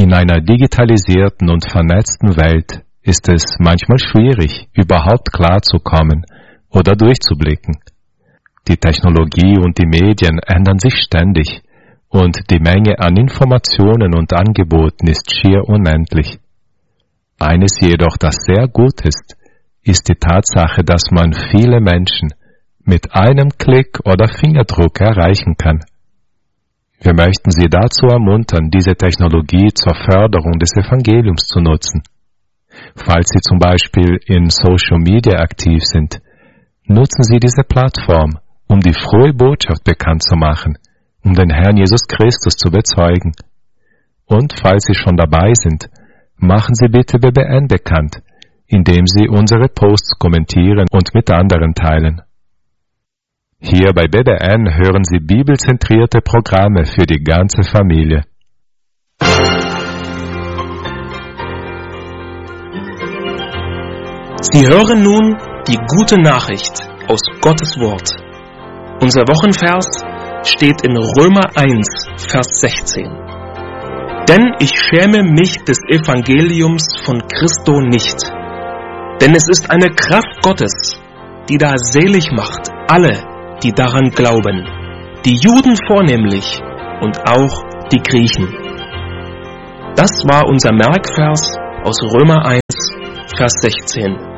In einer digitalisierten und vernetzten Welt ist es manchmal schwierig, überhaupt klarzukommen oder durchzublicken. Die Technologie und die Medien ändern sich ständig und die Menge an Informationen und Angeboten ist schier unendlich. Eines jedoch, das sehr gut ist die Tatsache, dass man viele Menschen mit einem Klick oder Fingerdruck erreichen kann. Wir möchten Sie dazu ermuntern, diese Technologie zur Förderung des Evangeliums zu nutzen. Falls Sie zum Beispiel in Social Media aktiv sind, nutzen Sie diese Plattform, um die frohe Botschaft bekannt zu machen, um den Herrn Jesus Christus zu bezeugen. Und falls Sie schon dabei sind, machen Sie bitte BBN bekannt, indem Sie unsere Posts kommentieren und mit anderen teilen. Hier bei BBN hören Sie bibelzentrierte Programme für die ganze Familie. Sie hören nun die gute Nachricht aus Gottes Wort. Unser Wochenvers steht in Römer 1, Vers 16. Denn ich schäme mich des Evangeliums von Christo nicht, denn es ist eine Kraft Gottes, die da selig macht alle, die daran glauben, die Juden vornehmlich und auch die Griechen. Das war unser Merkvers aus Römer 1, Vers 16.